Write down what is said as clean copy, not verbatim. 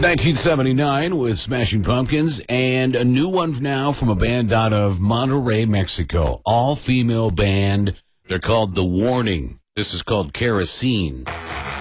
1979 with Smashing Pumpkins, and a new one now from a band out of Monterrey, Mexico. All-female band. They're called The Warning. This is called Kerosene.